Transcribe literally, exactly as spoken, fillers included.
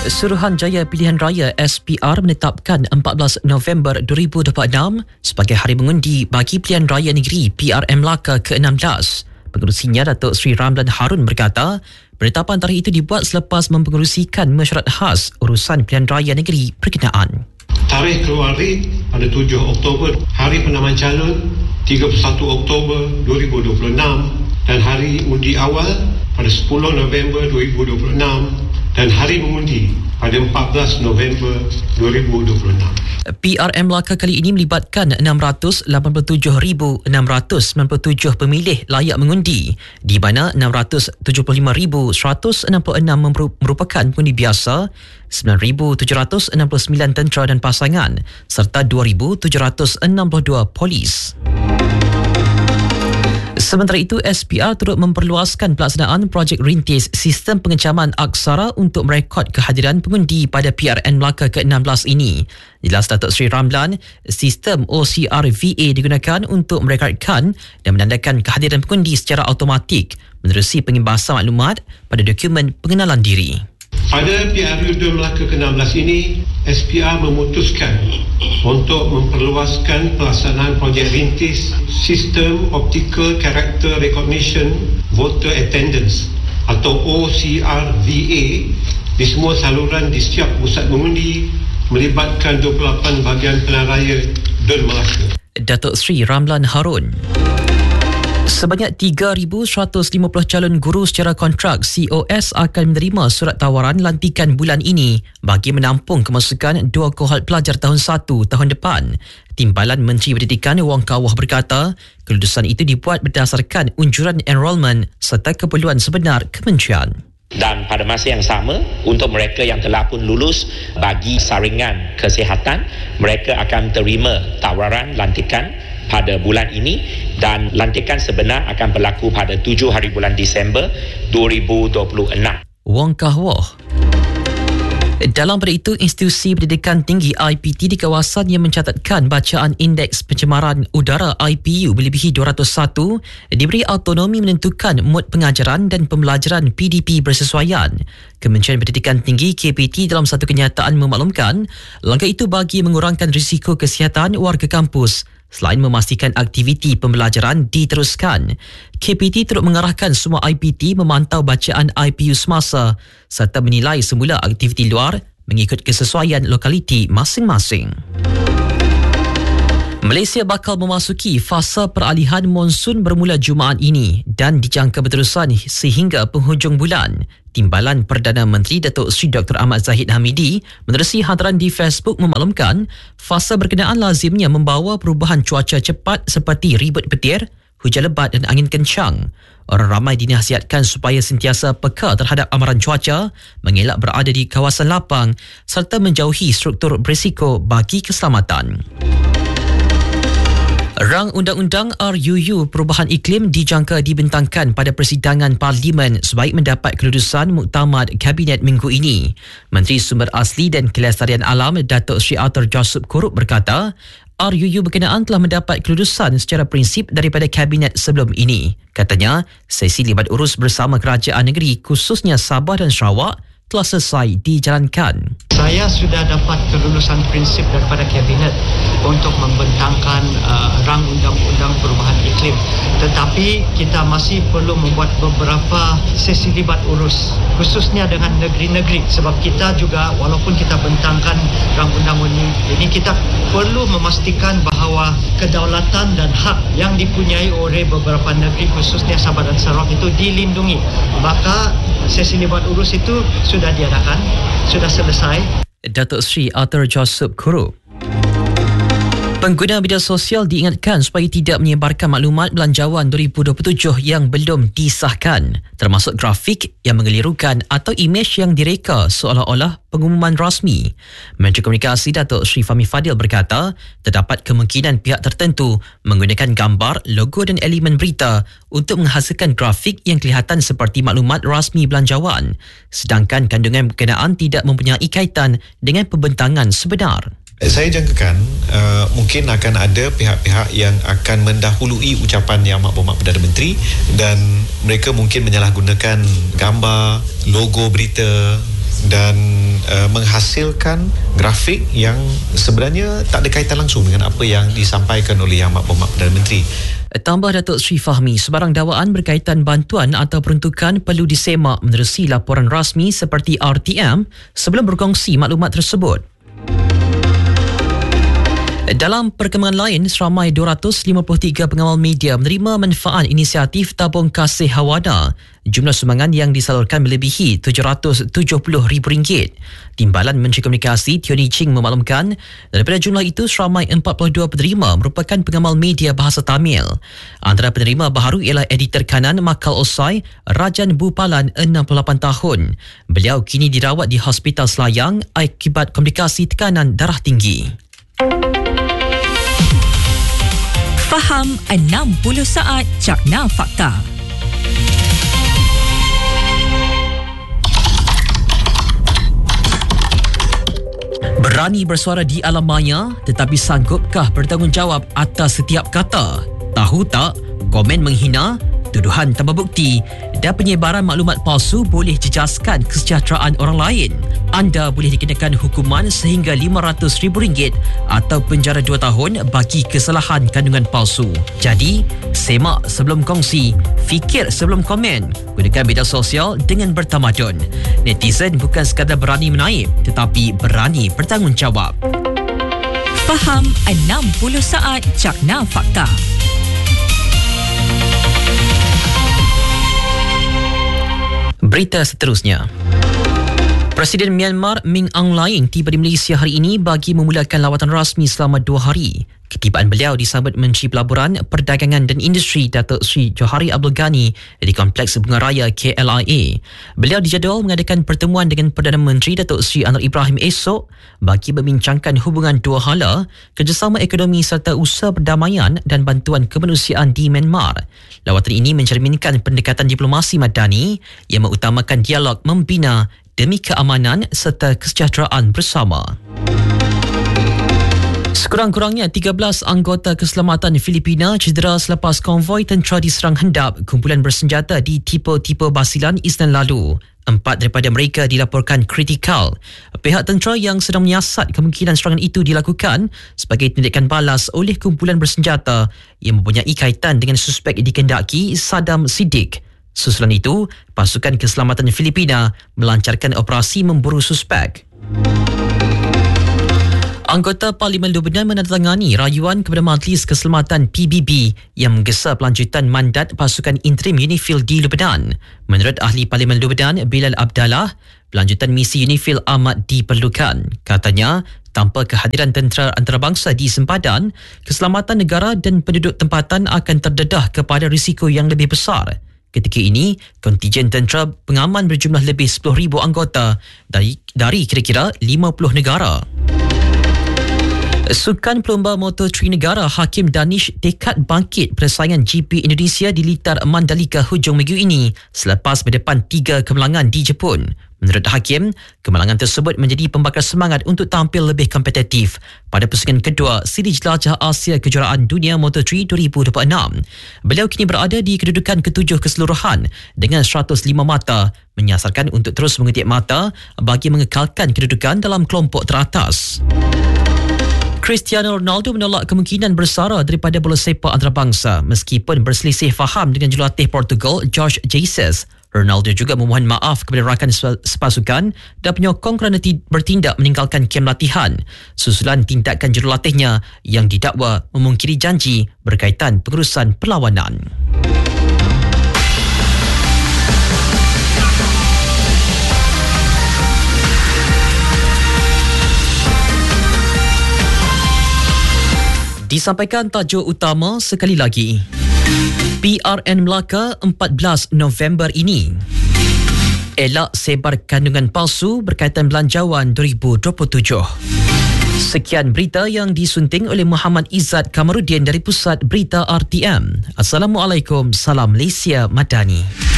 Suruhanjaya Pilihan Raya S P R menetapkan empat belas November dua ribu dua puluh enam sebagai hari mengundi bagi Pilihan Raya Negeri P R M Melaka ke enam belas. Pengerusinya Datuk Seri Ramlan Harun berkata, penetapan tarikh itu dibuat selepas mempengerusikan mesyuarat khas urusan Pilihan Raya Negeri berkenaan. Tarikh keluar pada tujuh Oktober, hari penamaan calon tiga puluh satu Oktober dua ribu dua puluh enam dan hari undi awal pada sepuluh November dua ribu dua puluh enam dan hari mengundi pada empat belas November dua ribu dua puluh enam. P R M Melaka kali ini melibatkan enam ratus lapan puluh tujuh ribu enam ratus sembilan puluh tujuh pemilih layak mengundi, di mana enam ratus tujuh puluh lima ribu seratus enam puluh enam merupakan pengundi biasa, sembilan ribu tujuh ratus enam puluh sembilan tentera dan pasangan serta dua ribu tujuh ratus enam puluh dua polis. Sementara itu, S P R turut memperluaskan pelaksanaan projek rintis sistem pengecaman aksara untuk merekod kehadiran pengundi pada P R N Melaka ke enam belas ini. Jelas Datuk Seri Ramlan, sistem O C R V A digunakan untuk merekodkan dan menandakan kehadiran pengundi secara automatik menerusi pengimbasan maklumat pada dokumen pengenalan diri. Pada P R U dua Melaka ke enam belas ini, S P R memutuskan untuk memperluaskan pelaksanaan projek rintis Sistem Optical Character Recognition Voter Attendance atau O C R V A di semua saluran di setiap pusat mengundi melibatkan dua puluh lapan bahagian pilihan raya Dun Melaka. Datuk Seri Ramlan Harun. Sebanyak tiga ribu seratus lima puluh calon guru secara kontrak C O S akan menerima surat tawaran lantikan bulan ini bagi menampung kemasukan dua kohort pelajar tahun satu tahun depan. Timbalan Menteri Pendidikan Wong Kah-Wah berkata, kelulusan itu dibuat berdasarkan unjuran enrolment serta keperluan sebenar kementerian. Dan pada masa yang sama, untuk mereka yang telah pun lulus bagi saringan kesihatan, mereka akan terima tawaran lantikan pada bulan ini dan lantikan sebenar akan berlaku pada tujuh hari bulan Disember dua ribu dua puluh enam. Wong Kah-Wah. Dalam pada itu, Institusi Pendidikan Tinggi I P T di kawasan yang mencatatkan bacaan Indeks Pencemaran Udara I P U melebihi dua ratus satu diberi autonomi menentukan mod pengajaran dan pembelajaran P D P bersesuaian. Kementerian Pendidikan Tinggi K P T dalam satu kenyataan memaklumkan langkah itu bagi mengurangkan risiko kesihatan warga kampus selain memastikan aktiviti pembelajaran diteruskan. K P T turut mengarahkan semua I P T memantau bacaan I P U semasa serta menilai semula aktiviti luar mengikut kesesuaian lokaliti masing-masing. Malaysia bakal memasuki fasa peralihan monsun bermula Jumaat ini dan dijangka berterusan sehingga penghujung bulan. Timbalan Perdana Menteri Datuk Seri Doktor Ahmad Zahid Hamidi menerusi hantaran di Facebook memaklumkan fasa berkenaan lazimnya membawa perubahan cuaca cepat seperti ribut petir, hujan lebat dan angin kencang. Orang ramai dinasihatkan supaya sentiasa peka terhadap amaran cuaca, mengelak berada di kawasan lapang serta menjauhi struktur berisiko bagi keselamatan. Rang Undang-Undang R U U Perubahan Iklim dijangka dibentangkan pada persidangan Parlimen sebaik mendapat kelulusan muktamad Kabinet minggu ini. Menteri Sumber Asli dan Kelestarian Alam Datuk Seri Arthur Joseph Kurup berkata, R U U berkenaan telah mendapat kelulusan secara prinsip daripada Kabinet sebelum ini. Katanya, sesi libat urus bersama kerajaan negeri khususnya Sabah dan Sarawak telah selesai dijalankan. Saya sudah dapat kelulusan prinsip daripada Kabinet untuk membentangkan uh, rang undang-undang perubahan iklim. Tetapi kita masih perlu membuat beberapa sesi libat urus khususnya dengan negeri-negeri sebab kita juga walaupun kita bentangkan rang undang-undang ini kita perlu memastikan bahawa kedaulatan dan hak yang dipunyai oleh beberapa negeri khususnya Sabah dan Sarawak itu dilindungi. Maka sesi libat urus itu sudah diadakan, sudah selesai. Datuk Seri Arthur Joseph Kurup. Pengguna media sosial diingatkan supaya tidak menyebarkan maklumat belanjawan dua ribu dua puluh tujuh yang belum disahkan, termasuk grafik yang mengelirukan atau imej yang direka seolah-olah pengumuman rasmi. Menteri Komunikasi Datuk Seri Fahmi Fadil berkata, terdapat kemungkinan pihak tertentu menggunakan gambar, logo dan elemen berita untuk menghasilkan grafik yang kelihatan seperti maklumat rasmi belanjawan, sedangkan kandungan berkenaan tidak mempunyai kaitan dengan pembentangan sebenar. Saya jangkakan uh, mungkin akan ada pihak-pihak yang akan mendahului ucapan Yang Amat Berhormat Perdana Menteri dan mereka mungkin menyalahgunakan gambar, logo berita dan uh, menghasilkan grafik yang sebenarnya tak ada kaitan langsung dengan apa yang disampaikan oleh Yang Amat Berhormat Perdana Menteri. Tambah Datuk Sri Fahmi, sebarang dakwaan berkaitan bantuan atau peruntukan perlu disemak menerusi laporan rasmi seperti R T M sebelum berkongsi maklumat tersebut. Dalam perkembangan lain, seramai dua ratus lima puluh tiga pengawal media menerima manfaat inisiatif Tabung Kasih Hawada. Jumlah sumbangan yang disalurkan melebihi tujuh ratus tujuh puluh ribu ringgit. Timbalan Menteri Komunikasi Tioni Ching memaklumkan, daripada jumlah itu seramai empat puluh dua penerima merupakan pengamal media bahasa Tamil. Antara penerima baharu ialah editor kanan Makal Osai, Rajan Bupalan, enam puluh lapan tahun. Beliau kini dirawat di Hospital Selayang akibat komplikasi tekanan darah tinggi. Faham enam puluh saat Cakna Fakta. Berani bersuara di alam maya, tetapi sanggupkah bertanggungjawab atas setiap kata? Tahu tak, komen menghina, tuduhan tanpa bukti dan penyebaran maklumat palsu boleh jejaskan kesejahteraan orang lain. Anda boleh dikenakan hukuman sehingga lima ratus ribu ringgit atau penjara dua tahun bagi kesalahan kandungan palsu. Jadi, semak sebelum kongsi, fikir sebelum komen, gunakan media sosial dengan bertamadun. Netizen bukan sekadar berani menaip, tetapi berani bertanggungjawab. Faham enam puluh saat Cakna Fakta. Berita seterusnya. Presiden Myanmar Min Aung Hlaing tiba di Malaysia hari ini bagi memulakan lawatan rasmi selama dua hari. Ketibaan beliau disambut Menteri Pelaburan, Perdagangan dan Industri Datuk Sri Johari Abdul Ghani di Kompleks Bunga Raya K L I A. Beliau dijadual mengadakan pertemuan dengan Perdana Menteri Datuk Sri Anwar Ibrahim esok bagi membincangkan hubungan dua hala, kerjasama ekonomi serta usaha perdamaian dan bantuan kemanusiaan di Myanmar. Lawatan ini mencerminkan pendekatan diplomasi madani yang mengutamakan dialog membina demi keamanan serta kesejahteraan bersama. Sekurang-kurangnya tiga belas anggota keselamatan Filipina cedera selepas konvoi tentera diserang hendap kumpulan bersenjata di Tipo-Tipo Basilan Isnin lalu. Empat daripada mereka dilaporkan kritikal. Pihak tentera yang sedang menyiasat kemungkinan serangan itu dilakukan sebagai tindakan balas oleh kumpulan bersenjata yang mempunyai kaitan dengan suspek dikendaki Saddam Siddiq. Susulan itu, pasukan keselamatan Filipina melancarkan operasi memburu suspek. Anggota Parlimen Lubnan menandatangani rayuan kepada Majlis Keselamatan P B B yang menggesa pelanjutan mandat pasukan interim UNIFIL di Lubnan. Menurut ahli Parlimen Lubnan, Bilal Abdallah, pelanjutan misi UNIFIL amat diperlukan. Katanya, tanpa kehadiran tentera antarabangsa di sempadan, keselamatan negara dan penduduk tempatan akan terdedah kepada risiko yang lebih besar. Ketika ini, kontijen tentera pengaman berjumlah lebih sepuluh ribu anggota dari, dari kira-kira lima puluh negara. Sukan Pelumba Motor tiga Negara Hakim Danish tekad bangkit persaingan G P Indonesia di litar Mandalika hujung minggu ini selepas berdepan tiga kemenangan di Jepun. Menurut Hakim, kemenangan tersebut menjadi pembakar semangat untuk tampil lebih kompetitif pada pusingan kedua Siri Jelajah Asia Kejuaraan Dunia Motor tiga dua ribu dua puluh enam. Beliau kini berada di kedudukan ketujuh keseluruhan dengan seratus lima mata, menyasarkan untuk terus mengetik mata bagi mengekalkan kedudukan dalam kelompok teratas. Cristiano Ronaldo menolak kemungkinan bersara daripada bola sepak antarabangsa meskipun berselisih faham dengan jurulatih Portugal Jorge Jesus. Ronaldo juga memohon maaf kepada rakan sepasukan dan penyokong kerana bertindak meninggalkan kem latihan susulan tindakan jurulatihnya yang didakwa memungkiri janji berkaitan pengurusan perlawanan. Disampaikan tajuk utama sekali lagi. P R N Melaka empat belas November ini. Elak sebar kandungan palsu berkaitan belanjawan dua ribu dua puluh tujuh. Sekian berita yang disunting oleh Muhammad Izzat Kamarudin dari Pusat Berita R T M. Assalamualaikum, salam Malaysia Madani.